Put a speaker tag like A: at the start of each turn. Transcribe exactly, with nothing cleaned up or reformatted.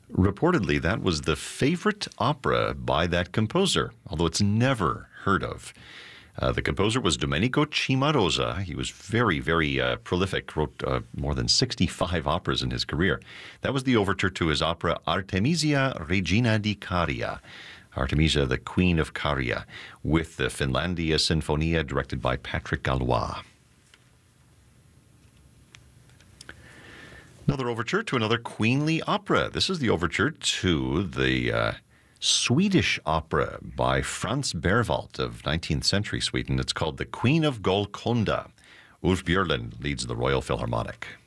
A: Reportedly, that was the favorite opera by that composer, although it's never heard of. Uh, the composer was Domenico Cimarosa. He was very, very uh, prolific, wrote uh, more than sixty-five operas in his career. That was the overture to his opera Artemisia Regina di Caria, Artemisia, the Queen of Caria, with the Finlandia Sinfonia directed by Patrick Gallois. Another overture to another queenly opera. This is the overture to the uh, Swedish opera by Franz Berwald of nineteenth century Sweden. It's called The Queen of Golconda. Ulf Björlund leads the Royal Philharmonic.